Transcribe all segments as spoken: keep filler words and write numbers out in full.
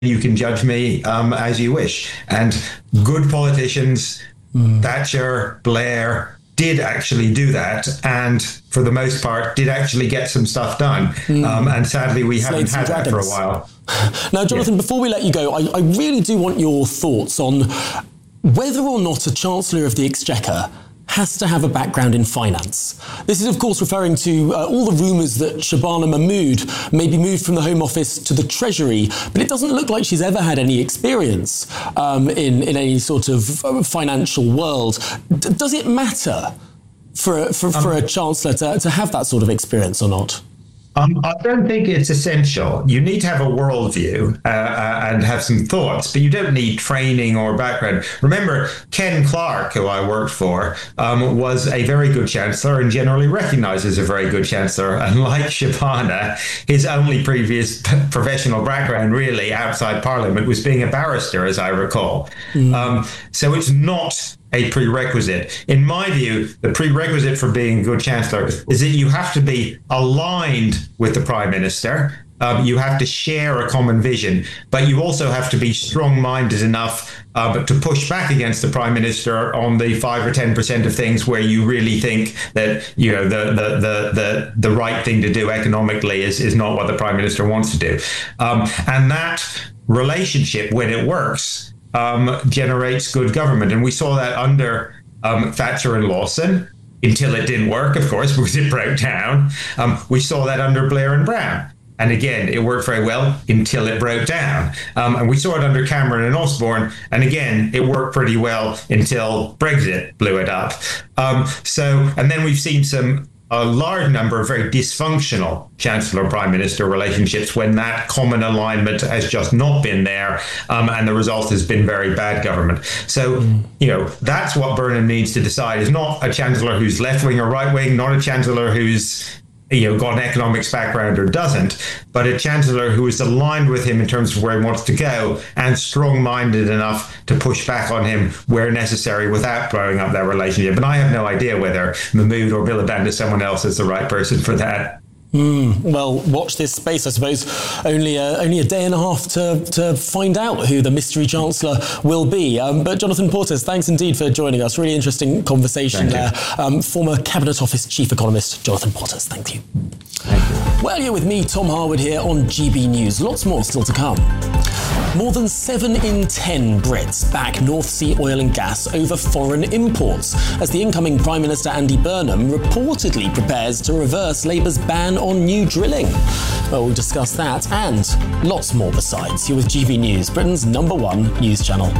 you can judge me um, as you wish. And good politicians, mm. Thatcher, Blair, did actually do that, and for the most part did actually get some stuff done. Mm. Um, and sadly, we haven't had that for a while. Now, Jonathan, yeah. before we let you go, I, I really do want your thoughts on whether or not a Chancellor of the Exchequer has to have a background in finance. This is, of course, referring to uh, all the rumours that Shabana Mahmood may be moved from the Home Office to the Treasury, but it doesn't look like she's ever had any experience um, in, in any sort of financial world. D- does it matter for, for, for um, a Chancellor to, to have that sort of experience or not? Um, I don't think it's essential. You need to have a worldview uh, uh, and have some thoughts, but you don't need training or background. Remember, Ken Clarke, who I worked for, um, was a very good chancellor and generally recognized as a very good chancellor. And like Shabana, his only previous p- professional background really outside Parliament was being a barrister, as I recall. Mm. Um, so it's not a prerequisite. In my view, the prerequisite for being a good chancellor is that you have to be aligned with the prime minister. Um, you have to share a common vision, but you also have to be strong-minded enough uh, to push back against the prime minister on the five or ten percent of things where you really think that, you know, the the the the, the right thing to do economically is is not what the prime minister wants to do. Um, and that relationship, when it works, Um, generates good government. And we saw that under um, Thatcher and Lawson, until it didn't work, of course, because it broke down. Um, we saw that under Blair and Brown. And again, it worked very well until it broke down. Um, and we saw it under Cameron and Osborne. And again, it worked pretty well until Brexit blew it up. Um, so, and then we've seen some a large number of very dysfunctional Chancellor-Prime Minister relationships when that common alignment has just not been there, um, and the result has been very bad government. So, mm. you know, that's what Burnham needs to decide, is not a Chancellor who's left-wing or right-wing, not a Chancellor who's, you know, got an economics background or doesn't, but a Chancellor who is aligned with him in terms of where he wants to go and strong-minded enough to push back on him where necessary without blowing up that relationship. And I have no idea whether Mahmood or Miliband or someone else is the right person for that. Mm, well, watch this space, I suppose. Only a, only a day and a half to, to find out who the mystery Chancellor will be. Um, but Jonathan Portes, thanks indeed for joining us. Really interesting conversation there. Um, former Cabinet Office Chief Economist Jonathan Portes, thank you. Thank you. Well, you're with me, Tom Harwood, here on G B News. Lots more still to come. More than seven in ten Brits back North Sea oil and gas over foreign imports, as the incoming Prime Minister Andy Burnham reportedly prepares to reverse Labour's ban on new drilling. Well, we'll discuss that and lots more besides. You're with G B News, Britain's number one news channel.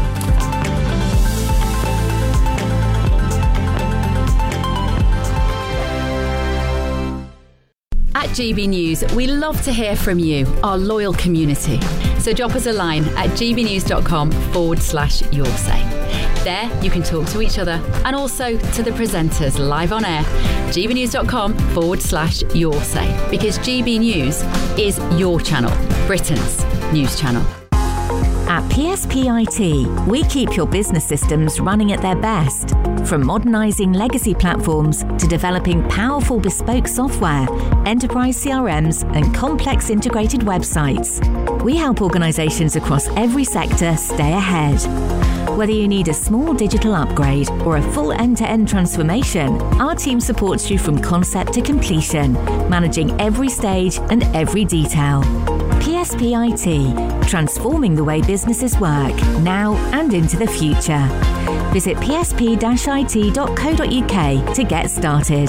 At G B News, we love to hear from you, our loyal community. So drop us a line at gbnews.com forward slash your say. There, you can talk to each other and also to the presenters live on air. gbnews.com forward slash your say. Because G B News is your channel, Britain's news channel. At P S P I T, we keep your business systems running at their best. From modernising legacy platforms to developing powerful bespoke software, enterprise C R Ms and complex integrated websites. We help organisations across every sector stay ahead. Whether you need a small digital upgrade or a full end-to-end transformation, our team supports you from concept to completion, managing every stage and every detail. P S P I T, transforming the way businesses work, now and into the future. Visit p s p dash i t dot co dot u k to get started.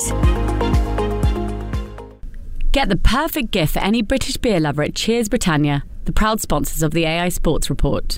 Get the perfect gift for any British beer lover at Cheers Britannia, the proud sponsors of the A I Sports Report.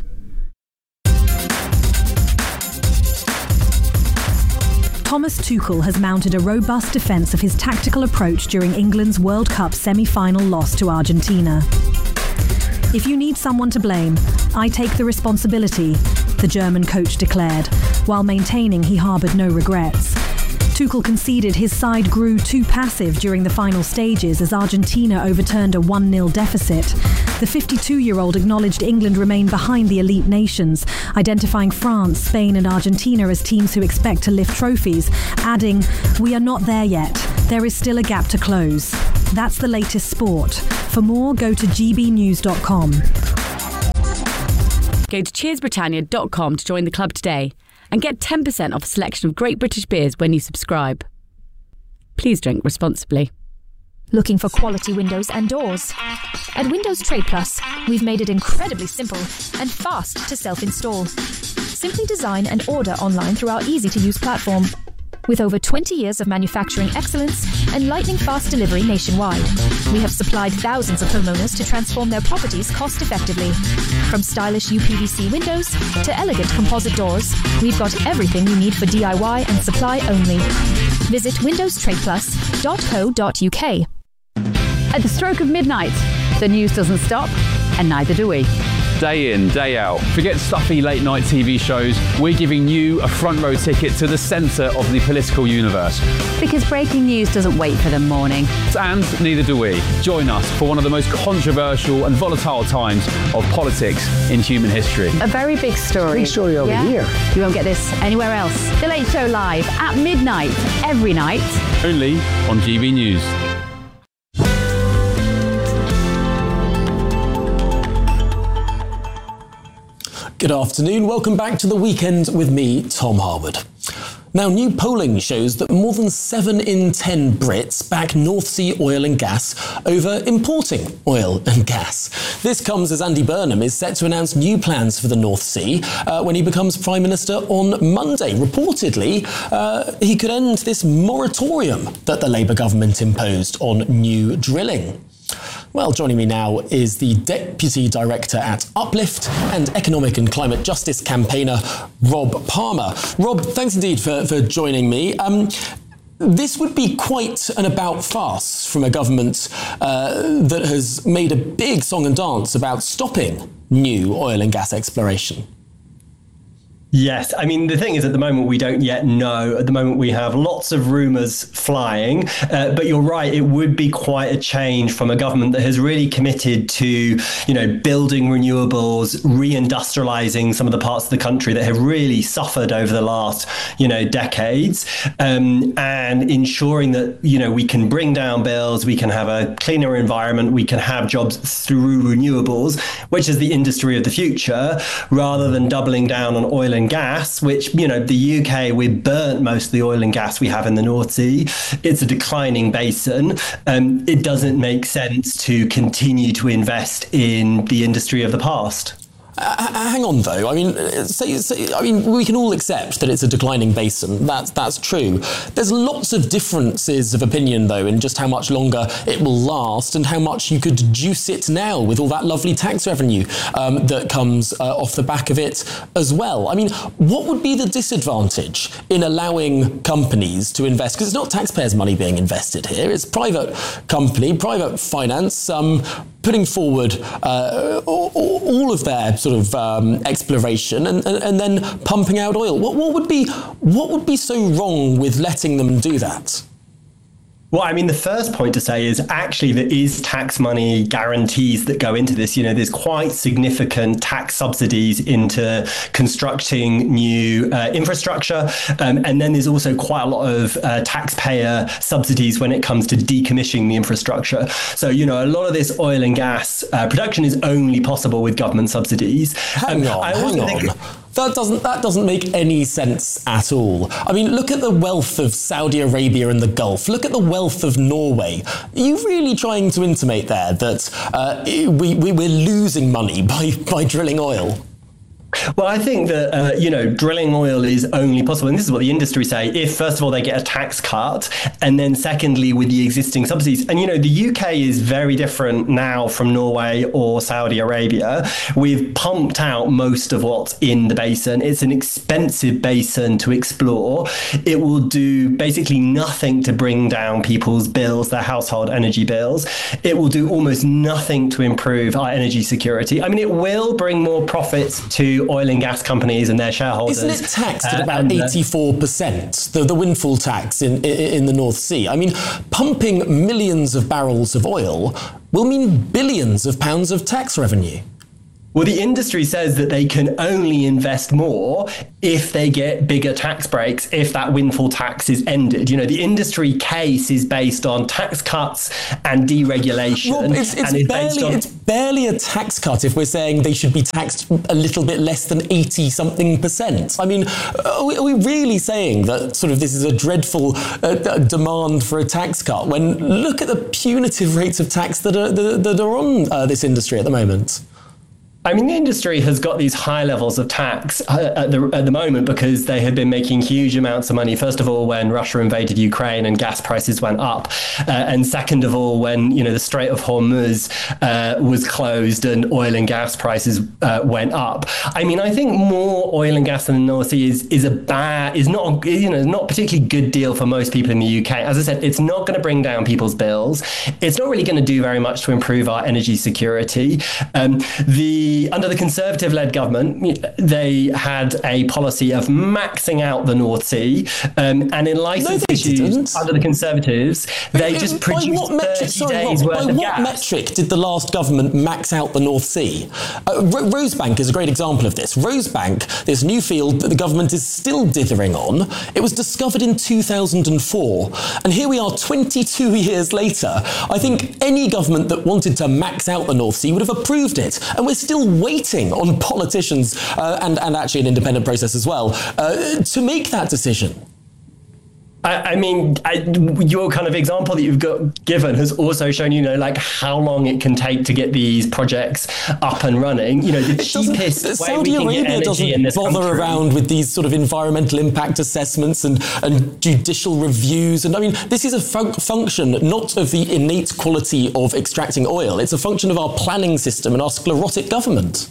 Thomas Tuchel has mounted a robust defence of his tactical approach during England's World Cup semi-final loss to Argentina. If you need someone to blame, I take the responsibility, the German coach declared, while maintaining he harboured no regrets. Tuchel conceded his side grew too passive during the final stages as Argentina overturned a one nil deficit. The fifty-two-year-old acknowledged England remain behind the elite nations, identifying France, Spain and Argentina as teams who expect to lift trophies, adding, "We are not there yet. There is still a gap to close." That's the latest sport. For more, go to g b news dot com. Go to cheers britannia dot com to join the club today and get ten percent off a selection of great British beers when you subscribe. Please drink responsibly. Looking for quality windows and doors? At Windows Trade Plus, we've made it incredibly simple and fast to self-install. Simply design and order online through our easy-to-use platform. With over twenty years of manufacturing excellence and lightning-fast delivery nationwide, we have supplied thousands of homeowners to transform their properties cost-effectively. From stylish U P V C windows to elegant composite doors, we've got everything you need for D I Y and supply only. Visit windows trade plus dot co dot uk. At the stroke of midnight, the news doesn't stop, and neither do we. Day in, day out. Forget stuffy late night T V shows. We're giving you a front row ticket to the centre of the political universe. Because breaking news doesn't wait for the morning. And neither do we. Join us for one of the most controversial and volatile times of politics in human history. A very big story. Big story over yeah? here. You won't get this anywhere else. The Late Show live at midnight, every night. Only on G B News. Good afternoon. Welcome back to The Weekend with me, Tom Harwood. Now, new polling shows that more than seven in ten Brits back North Sea oil and gas over importing oil and gas. This comes as Andy Burnham is set to announce new plans for the North Sea uh, when he becomes Prime Minister on Monday. Reportedly, uh, he could end this moratorium that the Labour government imposed on new drilling. Well, joining me now is the Deputy Director at Uplift and Economic and Climate Justice campaigner, Rob Palmer. Rob, thanks indeed for, for joining me. Um, this would be quite an about-face from a government uh, that has made a big song and dance about stopping new oil and gas exploration. Yes. I mean, the thing is, at the moment, we don't yet know. At the moment, we have lots of rumours flying. Uh, but you're right, it would be quite a change from a government that has really committed to, you know, building renewables, reindustrialising some of the parts of the country that have really suffered over the last, you know, decades, um, and ensuring that, you know, we can bring down bills, we can have a cleaner environment, we can have jobs through renewables, which is the industry of the future, rather than doubling down on oil and gas, which, you know, the U K, we've burnt most of the oil and gas we have in the North Sea. It's a declining basin. Um, it doesn't make sense to continue to invest in the industry of the past. Uh, hang on, though. I mean, say, say, I mean, we can all accept that it's a declining basin. That's that's true. There's lots of differences of opinion, though, in just how much longer it will last and how much you could juice it now with all that lovely tax revenue um, that comes uh, off the back of it as well. I mean, what would be the disadvantage in allowing companies to invest? Because it's not taxpayers' money being invested here. It's private company, private finance, um, putting forward uh, all, all of their sort of um, exploration and, and, and then pumping out oil. What, what would be what would be so wrong with letting them do that? Well, I mean, the first point to say is actually there is tax money guarantees that go into this. You know, there's quite significant tax subsidies into constructing new uh, infrastructure. Um, and then there's also quite a lot of uh, taxpayer subsidies when it comes to decommissioning the infrastructure. So, you know, a lot of this oil and gas uh, production is only possible with government subsidies. Hang um, on, I hang on. Think- That doesn't that doesn't make any sense at all. I mean, look at the wealth of Saudi Arabia and the Gulf. Look at the wealth of Norway. Are you really trying to intimate there that uh, we, we, we're losing money by, by drilling oil? Well, I think that, uh, you know, drilling oil is only possible, and this is what the industry say, if, first of all, they get a tax cut, and then secondly, with the existing subsidies. And, you know, the U K is very different now from Norway or Saudi Arabia. We've pumped out most of what's in the basin. It's an expensive basin to explore. It will do basically nothing to bring down people's bills, their household energy bills. It will do almost nothing to improve our energy security. I mean, it will bring more profits to oil and gas companies and their shareholders. Isn't it taxed at about uh, eighty-four percent, the, the windfall tax in, in, in the North Sea? I mean, pumping millions of barrels of oil will mean billions of pounds of tax revenue. Well, the industry says that they can only invest more if they get bigger tax breaks, if that windfall tax is ended. You know, the industry case is based on tax cuts and deregulation. Rob, it's, it's, and barely, on- it's barely a tax cut if we're saying they should be taxed a little bit less than eighty something percent. I mean, are we, are we really saying that sort of this is a dreadful uh, demand for a tax cut when look at the punitive rates of tax that are, that, that are on uh, this industry at the moment? I mean, the industry has got these high levels of tax uh, at the at the moment because they had been making huge amounts of money. First of all, when Russia invaded Ukraine and gas prices went up, uh, and second of all, when you know the Strait of Hormuz uh, was closed and oil and gas prices uh, went up. I mean, I think more oil and gas in the North Sea is is a bad is not you know not particularly good deal for most people in the U K. As I said, it's not going to bring down people's bills. It's not really going to do very much to improve our energy security. Um, the Under the Conservative-led government, they had a policy of maxing out the North Sea, um, and in license no, issues didn't. under the Conservatives, they By just produced what metric, thirty sorry, days Rob, worth by of what gas. metric did the last government max out the North Sea? Uh, Ro- Rosebank is a great example of this. Rosebank, this new field that the government is still dithering on, it was discovered in two thousand four, and here we are twenty-two years later. I think any government that wanted to max out the North Sea would have approved it, and we're still waiting on politicians uh, and, and actually an independent process as well uh, to make that decision. I, I mean, I, your kind of example that you've got given has also shown, you know, like how long it can take to get these projects up and running. You know, the cheapest way Saudi we can Arabia get energy doesn't in this bother country. around with these sort of environmental impact assessments and, and judicial reviews. And I mean, this is a fun- function not of the innate quality of extracting oil. It's a function of our planning system and our sclerotic government.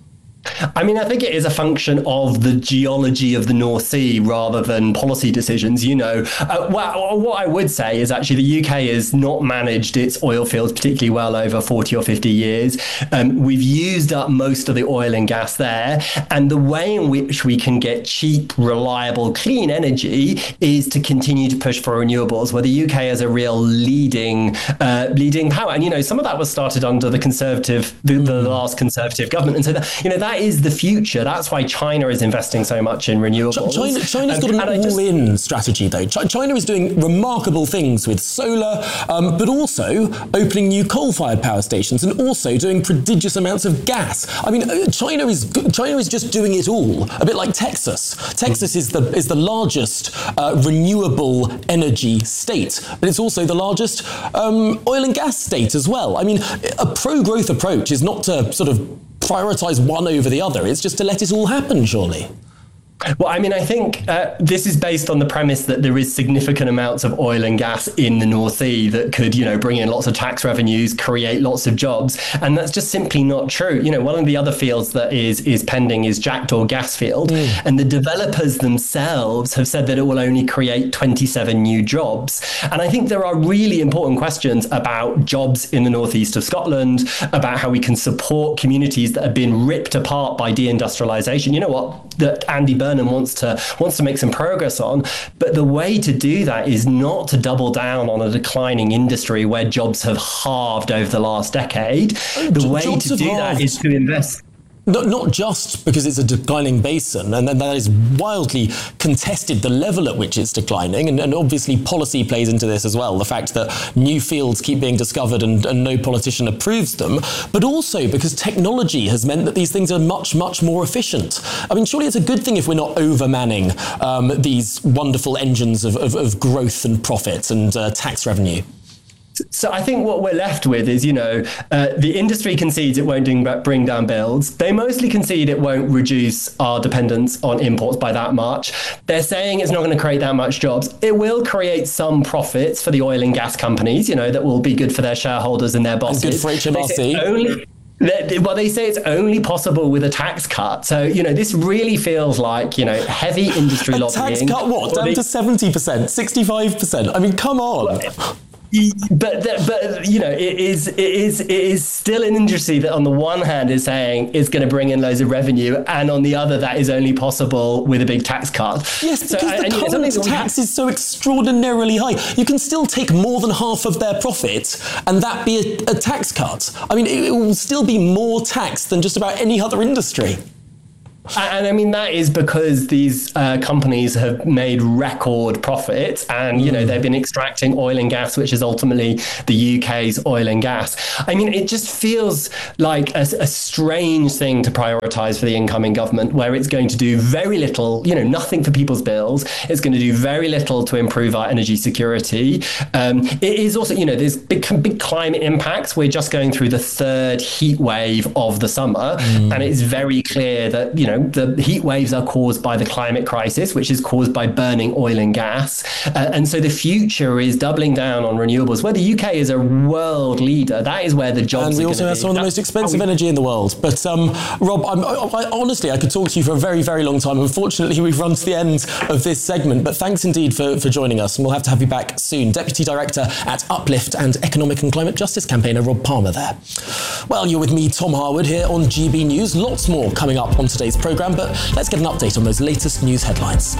I mean, I think it is a function of the geology of the North Sea rather than policy decisions, you know. Uh, well, what I would say is actually the U K has not managed its oil fields particularly well over forty or fifty years. Um, we've used up most of the oil and gas there. And the way in which we can get cheap, reliable, clean energy is to continue to push for renewables, where the U K has a real leading uh, leading power. And, you know, some of that was started under the Conservative, the, the last Conservative government. And so, that, you know, that is the future. That's why China is investing so much in renewables. China, China's um, got an all-in just... strategy, though. Ch- China is doing remarkable things with solar, um, but also opening new coal-fired power stations and also doing prodigious amounts of gas. I mean, China is China is just doing it all, a bit like Texas. Texas is the is the largest uh, renewable energy state, but it's also the largest um, oil and gas state as well. I mean, a pro-growth approach is not to sort of prioritise one over the other. It's just to let it all happen, surely. Well, I mean, I think uh, this is based on the premise that there is significant amounts of oil and gas in the North Sea that could, you know, bring in lots of tax revenues, create lots of jobs. And that's just simply not true. You know, one of the other fields that is is pending is Jackdaw gas field. Mm. And the developers themselves have said that it will only create twenty-seven new jobs. And I think there are really important questions about jobs in the northeast of Scotland, about how we can support communities that have been ripped apart by deindustrialization. You know what? That Andy Burnham wants to wants to make some progress on, but the way to do that is not to double down on a declining industry where jobs have halved over the last decade. The way jobs to do that is to invest. Not, not just because it's a declining basin, and then that is wildly contested, the level at which it's declining, and, and obviously policy plays into this as well, the fact that new fields keep being discovered and, and no politician approves them, but also because technology has meant that these things are much, much more efficient. I mean, surely it's a good thing if we're not overmanning um, these wonderful engines of, of, of growth and profit and uh, tax revenue. So I think what we're left with is, you know, uh, the industry concedes it won't bring down bills. They mostly concede it won't reduce our dependence on imports by that much. They're saying it's not going to create that much jobs. It will create some profits for the oil and gas companies, you know, that will be good for their shareholders and their bosses. And good for H M R C. Only Well, they say it's only possible with a tax cut. So, you know, this really feels like, you know, heavy industry a lobbying. Tax cut what? Down they, to seventy percent, sixty-five percent? I mean, come on. Well, But but you know, it is it is it is still an industry that on the one hand is saying it's going to bring in loads of revenue, and on the other that is only possible with a big tax cut. Yes, because so, the and, current you know, tax is so extraordinarily high. You can still take more than half of their profit and that be a, a tax cut. I mean, it, it will still be more tax than just about any other industry. And I mean, that is because these uh, companies have made record profits and, you know, they've been extracting oil and gas, which is ultimately the U K's oil and gas. I mean, it just feels like a, a strange thing to prioritize for the incoming government, where it's going to do very little, you know, nothing for people's bills. It's going to do very little to improve our energy security. Um, it is also, you know, there's big, big climate impacts. We're just going through the third heat wave of the summer. Mm. And it's very clear that, you know, the heat waves are caused by the climate crisis, which is caused by burning oil and gas. Uh, and so the future is doubling down on renewables, where the U K is a world leader. That is where the jobs are. And we also have some of the most expensive energy in the world. But um, Rob, I'm, I, honestly, I could talk to you for a very, very long time. Unfortunately, we've run to the end of this segment. But thanks indeed for, for joining us. And we'll have to have you back soon. Deputy Director at Uplift and Economic and Climate Justice campaigner Rob Palmer there. Well, you're with me, Tom Harwood, here on G B News. Lots more coming up on today's programme. But let's get an update on those latest news headlines.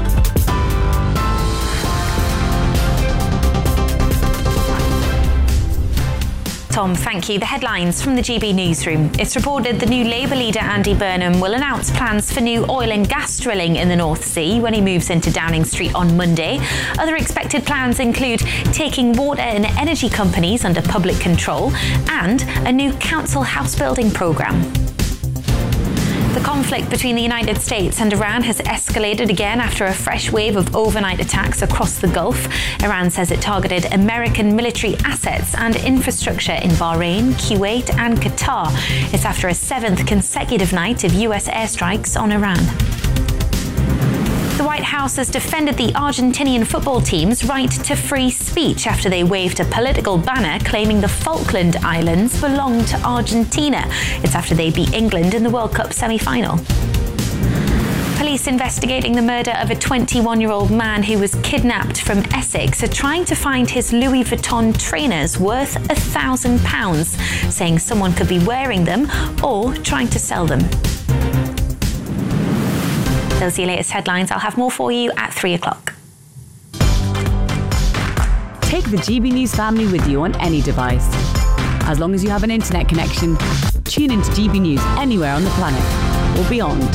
Tom, thank you. The headlines from the G B Newsroom. It's reported the new Labour leader Andy Burnham will announce plans for new oil and gas drilling in the North Sea when he moves into Downing Street on Monday. Other expected plans include taking water and energy companies under public control and a new council house building programme. The conflict between the United States and Iran has escalated again after a fresh wave of overnight attacks across the Gulf. Iran says it targeted American military assets and infrastructure in Bahrain, Kuwait and Qatar. It's after a seventh consecutive night of U S airstrikes on Iran. The White House has defended the Argentinian football team's right to free speech after they waved a political banner claiming the Falkland Islands belong to Argentina. It's after they beat England in the World Cup semi-final. Police investigating the murder of a twenty-one-year-old man who was kidnapped from Essex are trying to find his Louis Vuitton trainers worth a thousand pounds, saying someone could be wearing them or trying to sell them. Those are your latest headlines. I'll have more for you at three o'clock. Take the G B News family with you on any device. As long as you have an internet connection, tune into G B News anywhere on the planet or beyond.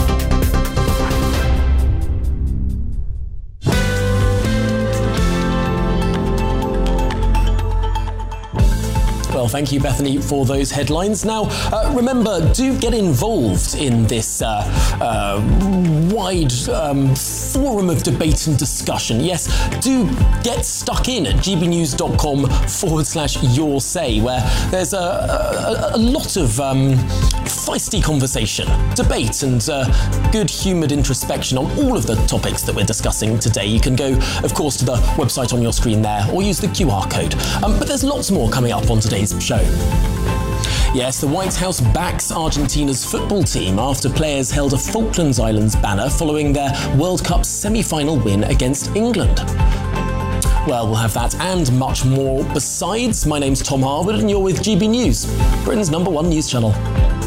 Well, thank you, Bethany, for those headlines. Now, uh, remember, do get involved in this uh, uh, wide um, forum of debate and discussion. Yes, do get stuck in at gbnews.com forward slash your say, where there's a, a, a lot of um, feisty conversation, debate, and uh, good-humoured introspection on all of the topics that we're discussing today. You can go, of course, to the website on your screen there, or use the Q R code. Um, but there's lots more coming up on today's show. Yes, the White House backs Argentina's football team after players held a Falklands Islands banner following their World Cup semi-final win against England. Well, we'll have that and much more besides. My name's Tom Harwood and you're with G B News, Britain's number one news channel.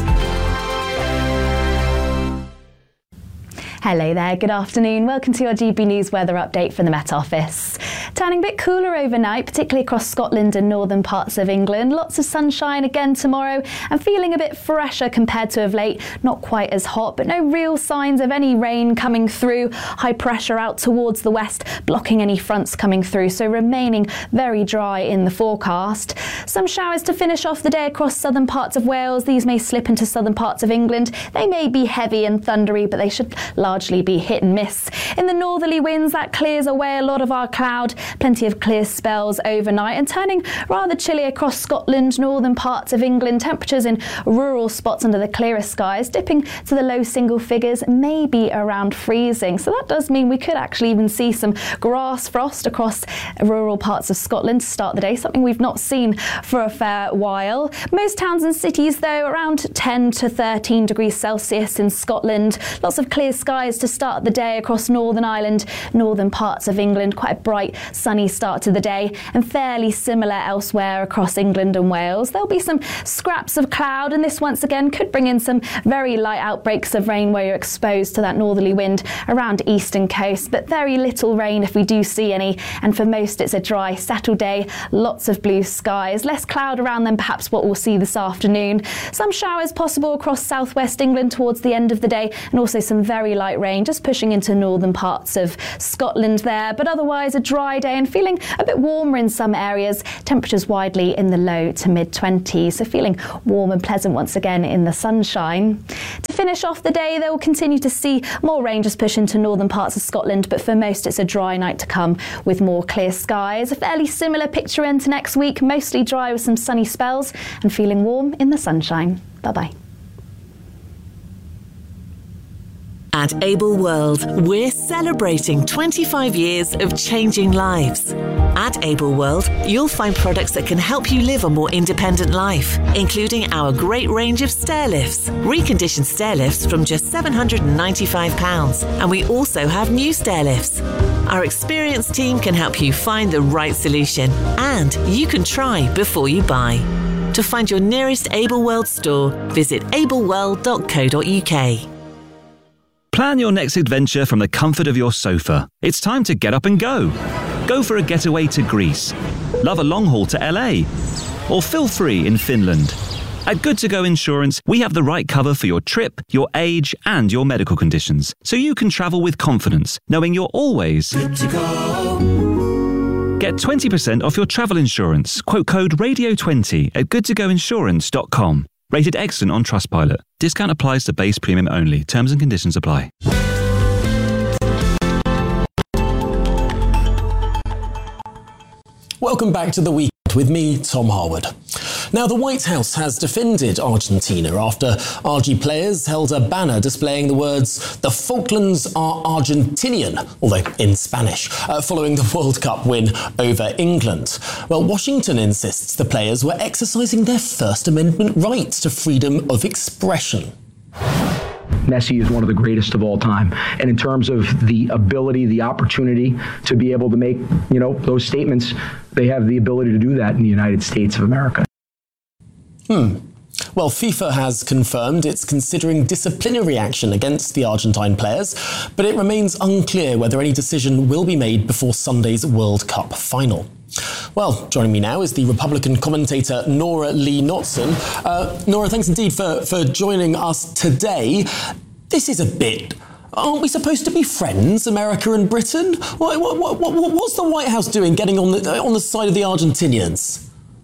Hello there, good afternoon. Welcome to your G B News weather update from the Met Office. Turning a bit cooler overnight, particularly across Scotland and northern parts of England. Lots of sunshine again tomorrow and feeling a bit fresher compared to of late. Not quite as hot, but no real signs of any rain coming through. High pressure out towards the west, blocking any fronts coming through, so remaining very dry in the forecast. Some showers to finish off the day across southern parts of Wales. These may slip into southern parts of England. They may be heavy and thundery, but they should largely be hit and miss. In the northerly winds, that clears away a lot of our cloud. Plenty of clear spells overnight and turning rather chilly across Scotland, northern parts of England. Temperatures in rural spots under the clearest skies dipping to the low single figures, maybe around freezing. So that does mean we could actually even see some grass frost across rural parts of Scotland to start the day, something we've not seen for a fair while. Most towns and cities, though, around ten to thirteen degrees Celsius in Scotland. Lots of clear skies skies to start the day across Northern Ireland, northern parts of England. Quite a bright, sunny start to the day, and fairly similar elsewhere across England and Wales. There'll be some scraps of cloud, and this once again could bring in some very light outbreaks of rain where you're exposed to that northerly wind around eastern coast, but very little rain if we do see any. And for most, it's a dry, settled day, lots of blue skies, less cloud around than perhaps what we'll see this afternoon. Some showers possible across southwest England towards the end of the day, and also some very light rain just pushing into northern parts of Scotland there. But otherwise, a dry day and feeling a bit warmer in some areas. Temperatures widely in the low to mid twenties, so feeling warm and pleasant once again in the sunshine. To finish off the day, they will continue to see more rain just push into northern parts of Scotland, but for most it's a dry night to come with more clear skies. A fairly similar picture into next week, mostly dry with some sunny spells and feeling warm in the sunshine. Bye-bye. At Able World, we're celebrating twenty-five years of changing lives. At Able World, you'll find products that can help you live a more independent life, including our great range of stair lifts, reconditioned stair lifts from just seven hundred ninety-five pounds, and we also have new stair lifts. Our experienced team can help you find the right solution, and you can try before you buy. To find your nearest Able World store, visit able world dot co dot u k. Plan your next adventure from the comfort of your sofa. It's time to get up and go. Go for a getaway to Greece. Love a long haul to L A. Or feel free in Finland. At Good To Go Insurance, we have the right cover for your trip, your age, and your medical conditions, so you can travel with confidence, knowing you're always good to go. Get twenty percent off your travel insurance. Quote code radio twenty at good to go insurance dot com. Rated excellent on Trustpilot. Discount applies to base premium only. Terms and conditions apply. Welcome back to The Weekend with me, Tom Harwood. Now, the White House has defended Argentina after R G players held a banner displaying the words, "The Falklands are Argentinian," although in Spanish, uh, following the World Cup win over England. Well, Washington insists the players were exercising their First Amendment right to freedom of expression. Messi is one of the greatest of all time. And in terms of the ability, the opportunity to be able to make, you know, those statements, they have the ability to do that in the United States of America. Hmm. Well, FIFA has confirmed it's considering disciplinary action against the Argentine players, but it remains unclear whether any decision will be made before Sunday's World Cup final. Well, joining me now is the Republican commentator Nora Lee Notson. Uh, Nora, thanks indeed for, for joining us today. This is a bit... Aren't we supposed to be friends, America and Britain? What, what, what, what, what's the White House doing getting on the, on the side of the Argentinians?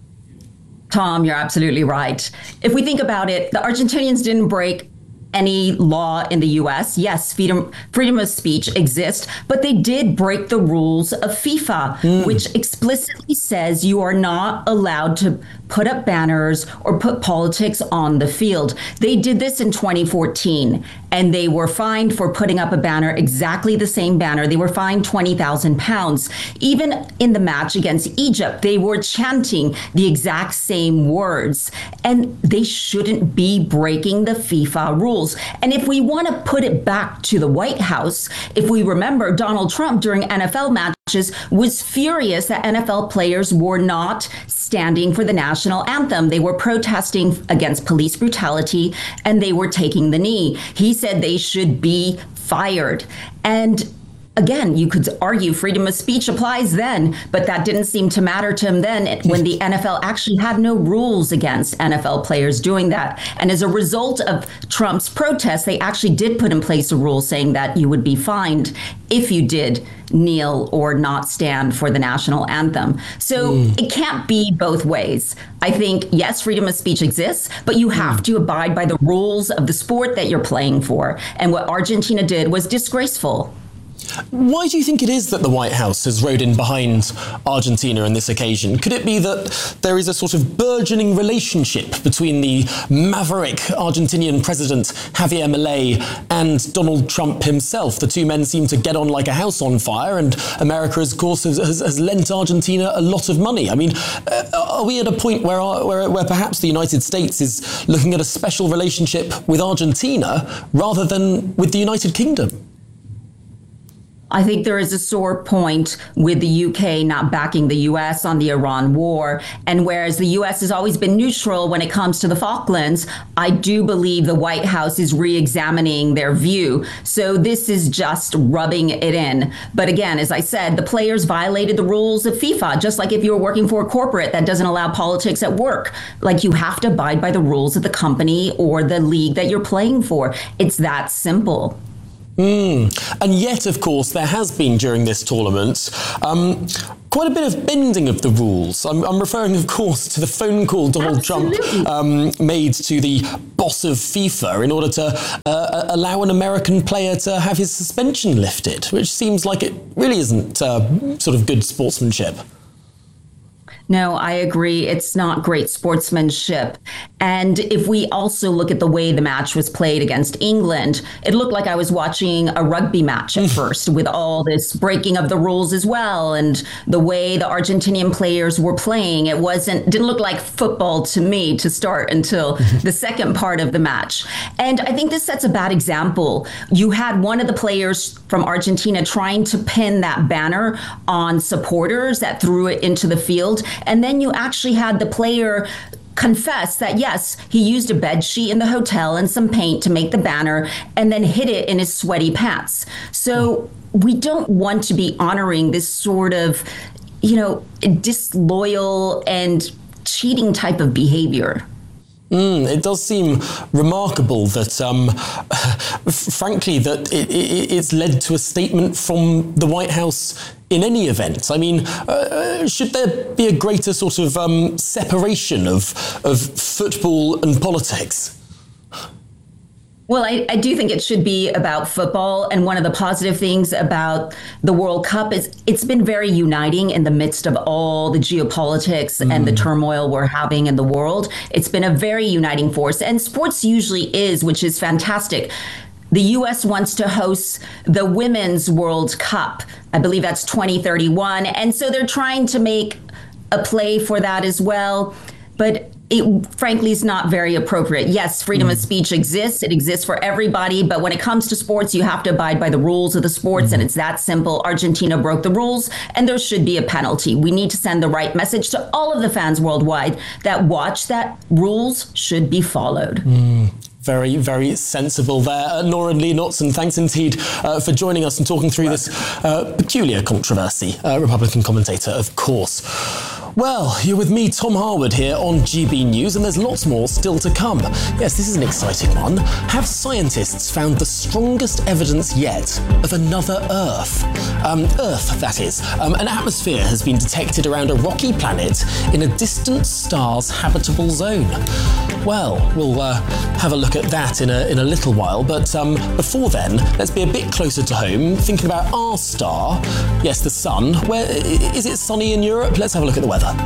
Tom, you're absolutely right. If we think about it, the Argentinians didn't break any law in the U S. Yes, freedom, freedom of speech exists, but they did break the rules of FIFA, mm. which explicitly says you are not allowed to put up banners or put politics on the field. They did this in twenty fourteen, and they were fined for putting up a banner, exactly the same banner. They were fined twenty thousand pounds. Even in the match against Egypt, they were chanting the exact same words, and they shouldn't be breaking the FIFA rules. And if we want to put it back to the White House, if we remember, Donald Trump during N F L matches was furious that N F L players were not standing for the national anthem. They were protesting against police brutality, and they were taking the knee. He said they should be fired. And again, you could argue freedom of speech applies then, but that didn't seem to matter to him then when the N F L actually had no rules against N F L players doing that. And as a result of Trump's protests, they actually did put in place a rule saying that you would be fined if you did kneel or not stand for the national anthem. So mm. it can't be both ways. I think, yes, freedom of speech exists, but you have mm. to abide by the rules of the sport that you're playing for. And what Argentina did was disgraceful. Why do you think it is that the White House has rode in behind Argentina on this occasion? Could it be that there is a sort of burgeoning relationship between the maverick Argentinian president Javier Milei and Donald Trump himself? The two men seem to get on like a house on fire, and America, of course, has, has, has lent Argentina a lot of money. I mean, uh, are we at a point where, where, where perhaps the United States is looking at a special relationship with Argentina rather than with the United Kingdom? I think there is a sore point with the U K not backing the U S on the Iran war. And whereas the U S has always been neutral when it comes to the Falklands, I do believe the White House is re-examining their view. So this is just rubbing it in. But again, as I said, the players violated the rules of FIFA, just like if you were working for a corporate that doesn't allow politics at work. Like, you have to abide by the rules of the company or the league that you're playing for. It's that simple. Mm. And yet, of course, there has been during this tournament um, quite a bit of bending of the rules. I'm, I'm referring, of course, to the phone call Donald Absolutely. Trump um, made to the boss of FIFA in order to uh, allow an American player to have his suspension lifted, which seems like it really isn't uh, sort of good sportsmanship. No, I agree. It's not great sportsmanship. And if we also look at the way the match was played against England, it looked like I was watching a rugby match at first, with all this breaking of the rules as well. And the way the Argentinian players were playing, it wasn't, didn't look like football to me to start until the second part of the match. And I think this sets a bad example. You had one of the players from Argentina trying to pin that banner on supporters that threw it into the field. And then you actually had the player confess that, yes, he used a bed sheet in the hotel and some paint to make the banner and then hid it in his sweaty pants. So we don't want to be honoring this sort of, you know, disloyal and cheating type of behavior. Mm, it does seem remarkable that, um, frankly, that it, it, it's led to a statement from the White House in any event. I mean, uh, should there be a greater sort of um, separation of of football and politics? Well, I, I do think it should be about football. And one of the positive things about the World Cup is it's been very uniting in the midst of all the geopolitics mm. and the turmoil we're having in the world. It's been a very uniting force. And sports usually is, which is fantastic. The U S wants to host the Women's World Cup. I believe that's twenty thirty-one. And so they're trying to make a play for that as well. But it frankly is not very appropriate. Yes, freedom mm. of speech exists. It exists for everybody. But when it comes to sports, you have to abide by the rules of the sports. Mm. And it's that simple. Argentina broke the rules and there should be a penalty. We need to send the right message to all of the fans worldwide that watch that rules should be followed. Mm. Very, very sensible there. Uh, Lauren Lee Knotson, thanks indeed uh, for joining us and talking through this uh, peculiar controversy. Uh, Republican commentator, of course. Well, you're with me, Tom Harwood, here on G B News, and there's lots more still to come. Yes, this is an exciting one. Have scientists found the strongest evidence yet of another Earth? Um, Earth, that is. Um, an atmosphere has been detected around a rocky planet in a distant star's habitable zone. Well, we'll uh, have a look at that in a, in a little while, but um, before then, let's be a bit closer to home, thinking about our star. Yes, the sun. Where is it sunny in Europe? Let's have a look at the weather.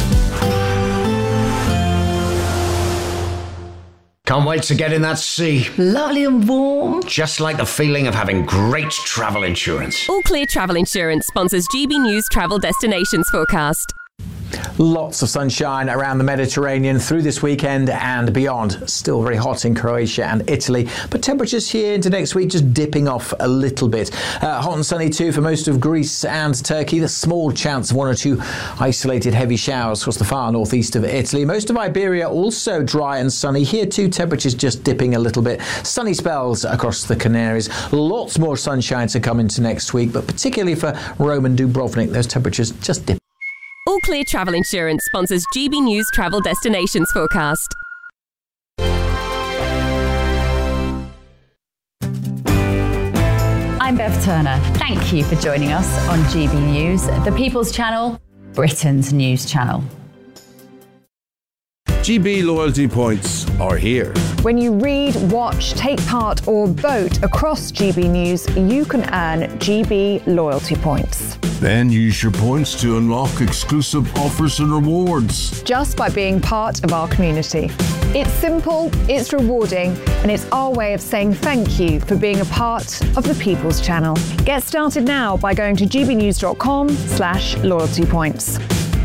Can't wait to get in that sea. Lovely and warm. Just like the feeling of having great travel insurance. All Clear Travel Insurance sponsors G B News Travel Destinations Forecast. Lots of sunshine around the Mediterranean through this weekend and beyond. Still very hot in Croatia and Italy, but temperatures here into next week just dipping off a little bit. Uh, hot and sunny too for most of Greece and Turkey. The small chance of one or two isolated heavy showers across the far northeast of Italy. Most of Iberia also dry and sunny. Here too, temperatures just dipping a little bit. Sunny spells across the Canaries. Lots more sunshine to come into next week, but particularly for Rome and Dubrovnik, those temperatures just dip. All Clear Travel Insurance sponsors G B News Travel Destinations Forecast. I'm Bev Turner. Thank you for joining us on G B News, the People's Channel, Britain's news channel. G B loyalty points are here. When you read, watch, take part or vote across G B News, you can earn G B loyalty points. Then use your points to unlock exclusive offers and rewards. Just by being part of our community. It's simple, it's rewarding, and it's our way of saying thank you for being a part of the People's Channel. Get started now by going to gbnews.com slash loyalty points.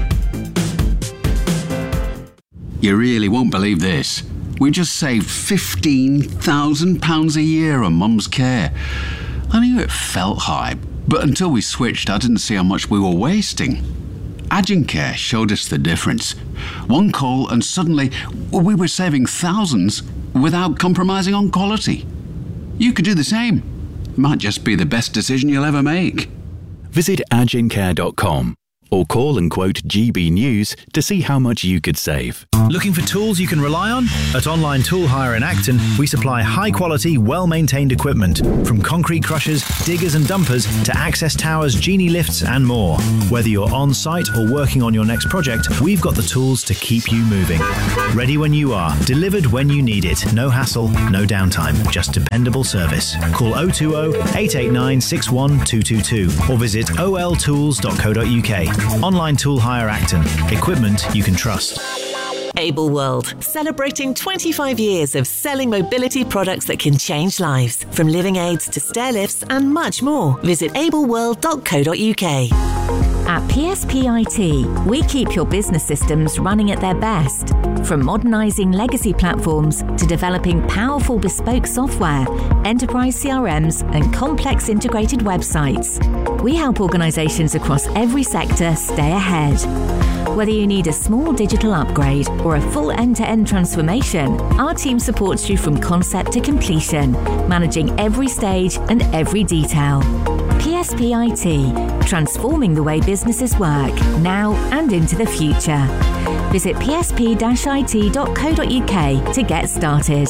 You really won't believe this. We just saved fifteen thousand pounds a year on Mum's care. I knew it felt high, but until we switched, I didn't see how much we were wasting. Agencare showed us the difference. One call and suddenly we were saving thousands without compromising on quality. You could do the same. It might just be the best decision you'll ever make. Visit agencare dot com or call and quote G B News to see how much you could save. Looking for tools you can rely on? At Online Tool Hire in Acton, we supply high-quality, well-maintained equipment, from concrete crushers, diggers and dumpers to access towers, genie lifts and more. Whether you're on-site or working on your next project, we've got the tools to keep you moving. Ready when you are, delivered when you need it. No hassle, no downtime, just dependable service. Call oh two oh, eight eight nine, six one two two two or visit o l tools dot co dot u k. Online Tool Hire Acton. Equipment you can trust. Able World, celebrating twenty-five years of selling mobility products that can change lives. From living aids to stair lifts and much more. Visit able world dot co dot u k. At P S P I T, we keep your business systems running at their best. From modernising legacy platforms to developing powerful bespoke software, enterprise C R Ms and complex integrated websites. We help organisations across every sector stay ahead. Whether you need a small digital upgrade or a full end-to-end transformation, our team supports you from concept to completion, managing every stage and every detail. P S P I T, transforming the way businesses work, now and into the future. Visit p s p dash i t dot co dot u k to get started.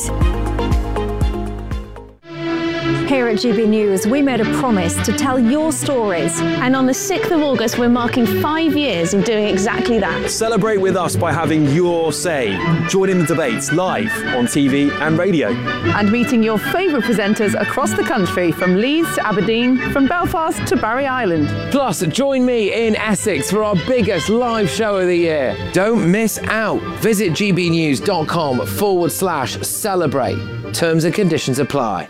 Here at G B News, we made a promise to tell your stories. And on the sixth of August, we're marking five years of doing exactly that. Celebrate with us by having your say. Join in the debates live on T V and radio. And meeting your favourite presenters across the country, from Leeds to Aberdeen, from Belfast to Barry Island. Plus, join me in Essex for our biggest live show of the year. Don't miss out. Visit gbnews.com forward slash celebrate. Terms and conditions apply.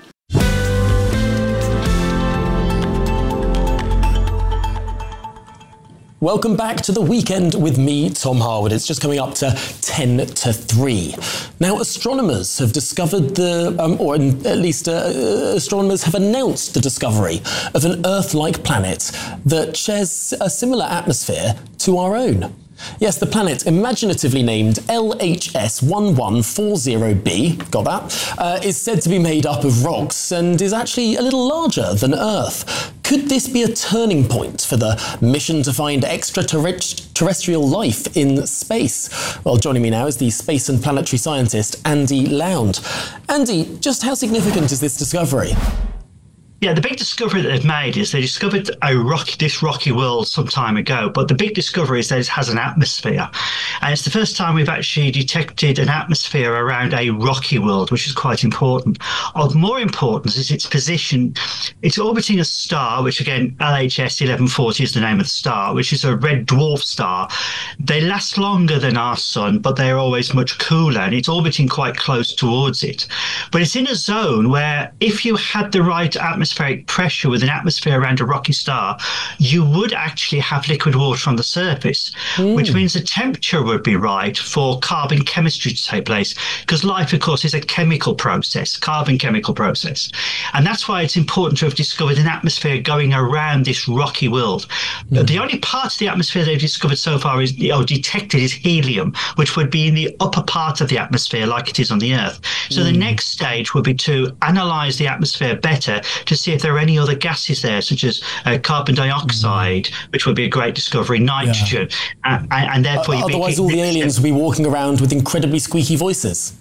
Welcome back to The Weekend with me, Tom Harwood. It's just coming up to ten to three. Now, astronomers have discovered the, um, or at least uh, astronomers have announced the discovery of an Earth-like planet that shares a similar atmosphere to our own. Yes, the planet, imaginatively named L H S one one four zero b, got that, uh, is said to be made up of rocks and is actually a little larger than Earth. Could this be a turning point for the mission to find extraterrestrial life in space? Well, joining me now is the space and planetary scientist, Andy Lound. Andy, just how significant is this discovery? Yeah, the big discovery that they've made is they discovered a rocky, this rocky world some time ago, but the big discovery is that it has an atmosphere. And it's the first time we've actually detected an atmosphere around a rocky world, which is quite important. Of more importance is its position. It's orbiting a star, which again, L H S eleven forty is the name of the star, which is a red dwarf star. They last longer than our sun, but they're always much cooler, and it's orbiting quite close towards it. But it's in a zone where if you had the right atmosphere, atmospheric pressure with an atmosphere around a rocky star, you would actually have liquid water on the surface, mm. which means the temperature would be right for carbon chemistry to take place, because life, of course, is a chemical process, carbon chemical process. And that's why it's important to have discovered an atmosphere going around this rocky world. Mm. The only part of the atmosphere they've discovered so far is, or detected, is helium, which would be in the upper part of the atmosphere like it is on the Earth. So mm. the next stage would be to analyse the atmosphere better to see if there are any other gases there, such as uh, carbon dioxide, mm. which would be a great discovery, nitrogen, yeah. uh, and, and therefore... Uh, otherwise all the aliens would be walking around with incredibly squeaky voices.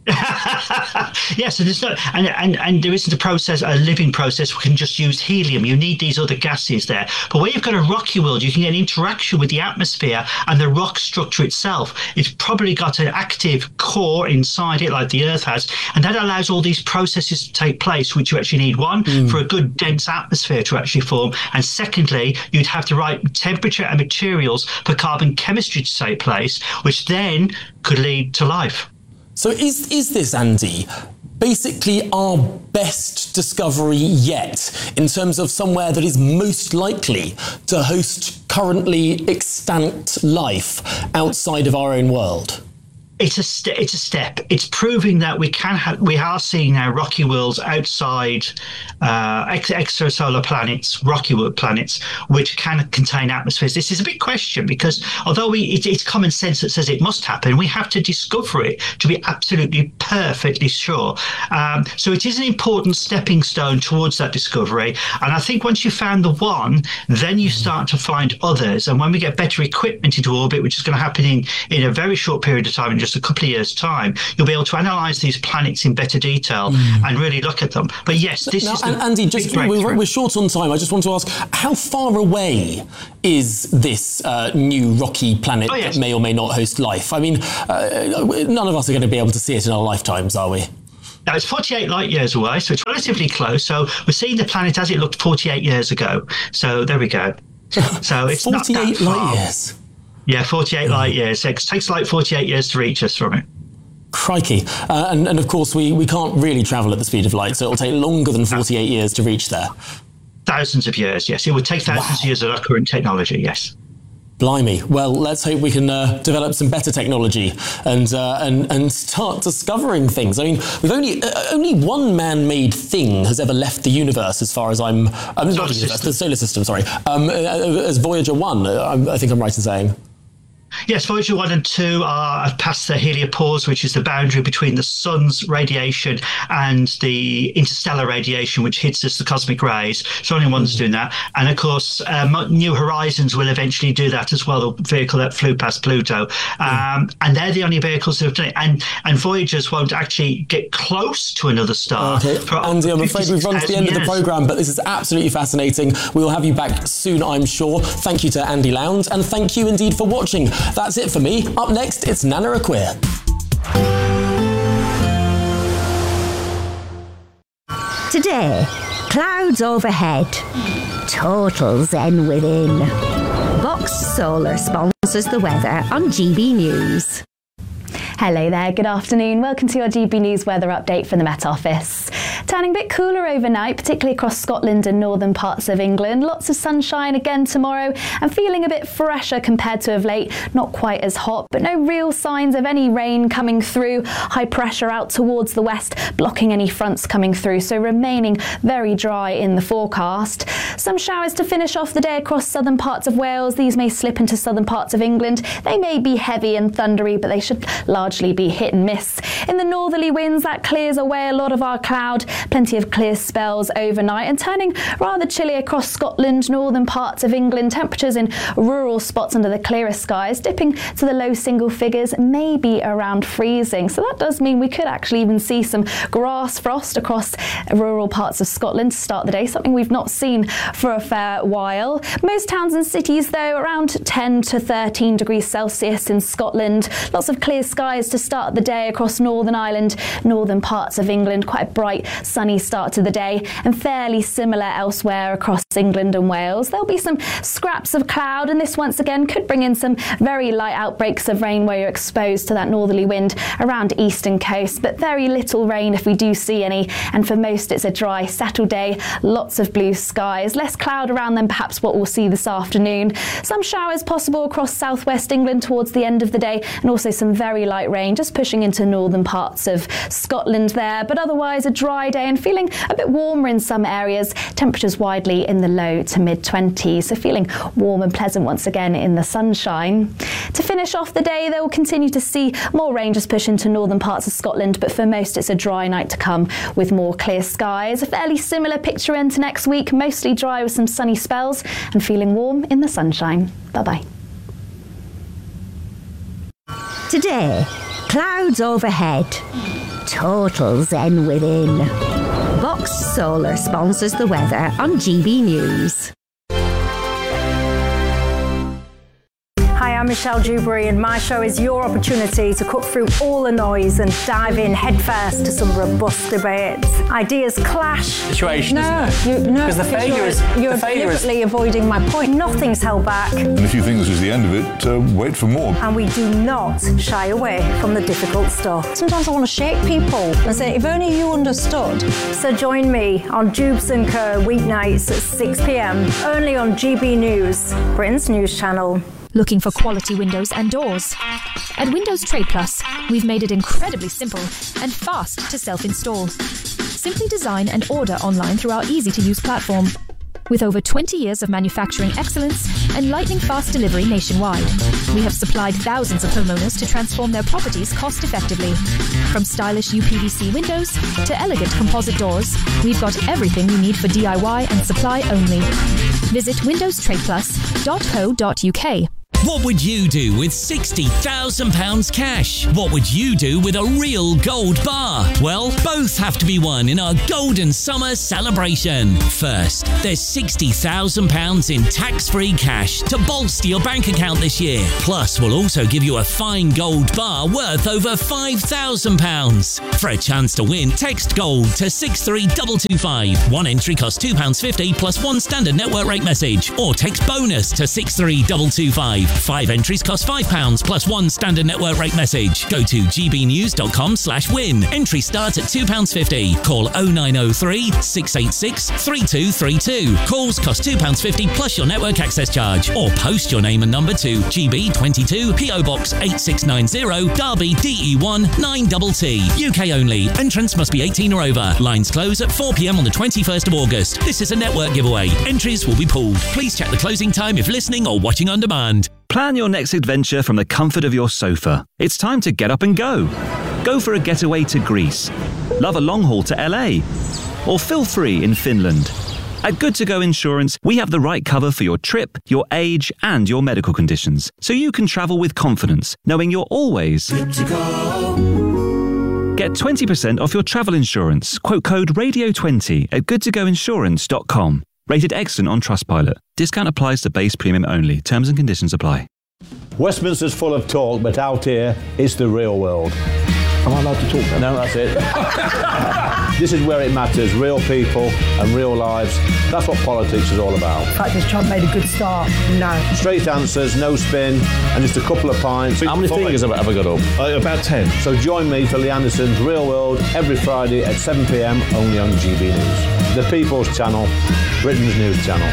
Yes, so there's no, and, and and there isn't a process, a living process. We can just use helium. You need these other gases there. But where you've got a rocky world, you can get interaction with the atmosphere and the rock structure itself. It's probably got an active core inside it, like the Earth has, and that allows all these processes to take place, which you actually need. One, mm. for a good dense atmosphere to actually form, and secondly, you'd have the right temperature and materials for carbon chemistry to take place, which then could lead to life. So is is this, Andy, basically our best discovery yet in terms of somewhere that is most likely to host currently extant life outside of our own world? It's a st- it's a step. It's proving that we can have we are seeing now rocky worlds outside uh, ex- extrasolar planets, rocky world planets, which can contain atmospheres. This is a big question because although we it, it's common sense that says it must happen, we have to discover it to be absolutely perfectly sure. Um, so it is an important stepping stone towards that discovery. And I think once you found the one, then you start to find others. And when we get better equipment into orbit, which is going to happen in in a very short period of time, in just a couple of years' time, you'll be able to analyse these planets in better detail mm. and really look at them. But yes, this now, is and Andy, just we're, we're short on time. I just want to ask, how far away is this uh, new rocky planet oh, yes. that may or may not host life? I mean, uh, none of us are going to be able to see it in our lifetimes, are we? Now, it's forty-eight light years away, so it's relatively close. So we're seeing the planet as it looked forty-eight years ago. So there we go. So it's forty-eight light years. Yeah, forty-eight light years. It takes like forty-eight years to reach us from it. Crikey. Uh, and, and of course, we, we can't really travel at the speed of light, so it'll take longer than forty-eight years to reach there. Thousands of years, yes. It would take thousands wow. of years of our current technology, yes. Blimey. Well, let's hope we can uh, develop some better technology and uh, and and start discovering things. I mean, we've only uh, only one man-made thing has ever left the universe, as far as I'm. I'm not the universe, the solar system. Sorry, um, as Voyager one. I, I think I'm right in saying. Yes, Voyager one and two are past the heliopause, which is the boundary between the sun's radiation and the interstellar radiation, which hits us, the cosmic rays. So only one's mm. doing that. And of course, um, New Horizons will eventually do that as well, the vehicle that flew past Pluto. Mm. Um, and they're the only vehicles that have done it. And, and Voyagers won't actually get close to another star. Okay, Andy, I'm afraid we've run to the end years. of the programme, but this is absolutely fascinating. We will have you back soon, I'm sure. Thank you to Andy Lowndes, and thank you indeed for watching. That's it for me. Up next, it's Nana Acquia. Today, clouds overhead, total zen within. Box Solar sponsors the weather on G B News. Hello there, good afternoon. Welcome to your G B News weather update from the Met Office. Turning a bit cooler overnight, particularly across Scotland and northern parts of England. Lots of sunshine again tomorrow and feeling a bit fresher compared to of late. Not quite as hot, but no real signs of any rain coming through. High pressure out towards the west, blocking any fronts coming through, so remaining very dry in the forecast. Some showers to finish off the day across southern parts of Wales. These may slip into southern parts of England. They may be heavy and thundery, but they should largely be hit and miss. In the northerly winds, that clears away a lot of our cloud. Plenty of clear spells overnight and turning rather chilly across Scotland, northern parts of England. Temperatures in rural spots under the clearest skies dipping to the low single figures, maybe around freezing. So that does mean we could actually even see some grass frost across rural parts of Scotland to start the day, something we've not seen for a fair while. Most towns and cities, though, around ten to thirteen degrees Celsius in Scotland. Lots of clear skies to start the day across Northern Ireland, northern parts of England. Quite a bright, sunny start to the day, and fairly similar elsewhere across England and Wales. There'll be some scraps of cloud, and this once again could bring in some very light outbreaks of rain where you're exposed to that northerly wind around eastern coast, but very little rain if we do see any. And for most, it's a dry, settled day. Lots of blue skies, less cloud around than perhaps what we'll see this afternoon. Some showers possible across southwest England towards the end of the day, and also some very light rain just pushing into northern parts of Scotland there. But otherwise, a dry day and feeling a bit warmer in some areas. Temperatures widely in the low to mid twenties, so feeling warm and pleasant once again in the sunshine. To finish off the day, they will continue to see more rain just push into northern parts of Scotland, but for most it's a dry night to come with more clear skies. A fairly similar picture into next week, mostly dry with some sunny spells and feeling warm in the sunshine. Bye-bye. Today, clouds overhead, total zen within. Box Solar sponsors the weather on G B News. Hi, I'm Michelle Dewberry, and my show is your opportunity to cut through all the noise and dive in headfirst to some robust debates. Ideas clash. Situation, no, isn't it? You, no, because the failure is you're the failure deliberately is... avoiding my point. Nothing's held back. And if you think this is the end of it, uh, wait for more. And we do not shy away from the difficult stuff. Sometimes I want to shake people and say, if only you understood. So join me on Jubes and Co weeknights at six p m only on G B News, Britain's news channel. Looking for quality windows and doors? At Windows Trade Plus, we've made it incredibly simple and fast to self-install. Simply design and order online through our easy-to-use platform. With over twenty years of manufacturing excellence and lightning-fast delivery nationwide, we have supplied thousands of homeowners to transform their properties cost-effectively. From stylish U P V C windows to elegant composite doors, we've got everything you need for D I Y and supply only. Visit windows trade plus dot co dot U K. What would you do with sixty thousand pounds cash? What would you do with a real gold bar? Well, both have to be won in our Golden Summer celebration. First, there's sixty thousand pounds in tax-free cash to bolster your bank account this year. Plus, we'll also give you a fine gold bar worth over five thousand pounds. For a chance to win, text GOLD to six three two two five. One entry costs two pounds fifty plus one standard network rate message. Or text BONUS to six three two two five. Five entries cost five pounds plus one standard network rate message. Go to gbnews.com slash win. Entry starts at two pounds fifty. Call oh nine oh three, six eight six, three two three two. Calls cost two pounds fifty plus your network access charge. Or post your name and number to G B twenty-two, P O Box eight six nine zero, Derby D E one nine T T. U K only. Entrance must be eighteen or over. Lines close at four p.m. on the twenty-first of August. This is a network giveaway. Entries will be pulled. Please check the closing time if listening or watching on demand. Plan your next adventure from the comfort of your sofa. It's time to get up and go. Go for a getaway to Greece. Love a long haul to L A. Or feel free in Finland. At Good To Go Insurance, we have the right cover for your trip, your age, and your medical conditions, so you can travel with confidence, knowing you're always good to go. Get twenty percent off your travel insurance. Quote code radio twenty at good to go insurance dot com. Rated excellent on Trustpilot. Discount applies to base premium only. Terms and conditions apply. Westminster's full of talk, but out here, it's the real world. Am I allowed to talk then? No, that's it. This is where it matters. Real people and real lives. That's what politics is all about. The fact is Trump made a good start. No. Straight answers, no spin, and just a couple of pints. How many fingers have I got up? Uh, about ten. So join me for Lee Anderson's Real World every Friday at seven p.m. only on G B News. The People's Channel, Britain's news channel.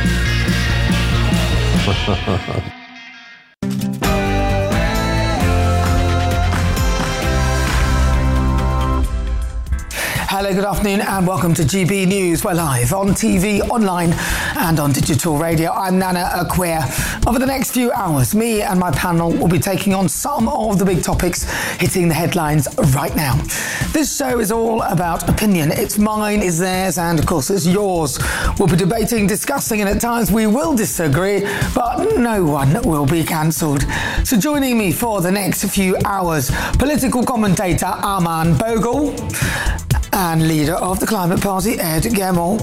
Hello, good afternoon and welcome to G B News. We're live on T V, online and on digital radio. I'm Nana Acquia. Over the next few hours, me and my panel will be taking on some of the big topics hitting the headlines right now. This show is all about opinion. It's mine, it's theirs, and of course it's yours. We'll be debating, discussing, and at times we will disagree, but no one will be cancelled. So joining me for the next few hours, political commentator Armand Bogle, and leader of the Climate Party, Ed Gemmell.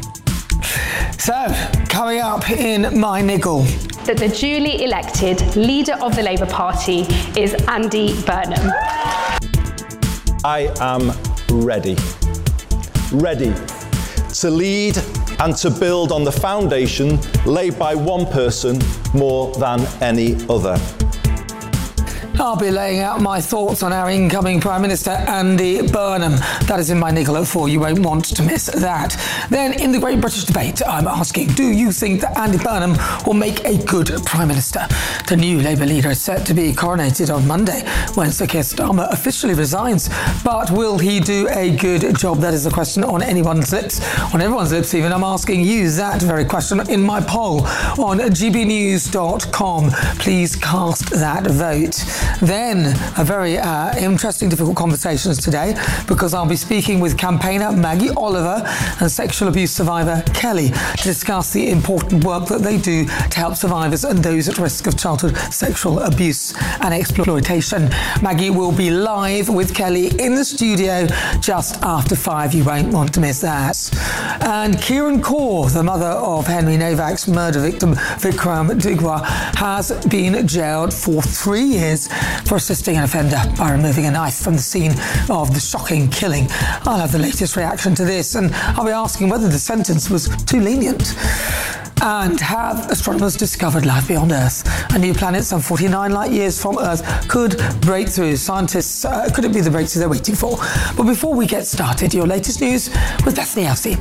So, coming up in my niggle. That the duly elected leader of the Labour Party is Andy Burnham. I am ready. Ready to lead and to build on the foundation laid by one person more than any other. I'll be laying out my thoughts on our incoming Prime Minister, Andy Burnham. That is in my niggle at four. You won't want to miss that. Then, in the Great British Debate, I'm asking, do you think that Andy Burnham will make a good Prime Minister? The new Labour leader is set to be coronated on Monday, when Sir Keir Starmer officially resigns. But will he do a good job? That is the question on anyone's lips, on everyone's lips even. I'm asking you that very question in my poll on g b news dot com. Please cast that vote. Then, a very uh, interesting, difficult conversations today, because I'll be speaking with campaigner Maggie Oliver and sexual abuse survivor Kelly to discuss the important work that they do to help survivors and those at risk of childhood sexual abuse and exploitation. Maggie will be live with Kelly in the studio just after five. You won't want to miss that. And Kieran Kaur, the mother of Henry Novak's murder victim Vikram Digwa, has been jailed for three years for assisting an offender by removing a knife from the scene of the shocking killing. I'll have the latest reaction to this, and I'll be asking whether the sentence was too lenient. And have astronomers discovered life beyond Earth? A new planet some forty-nine light years from Earth could break through. Scientists, uh, could it be the breakthrough they're waiting for? But before we get started, your latest news with Bethany Elsey.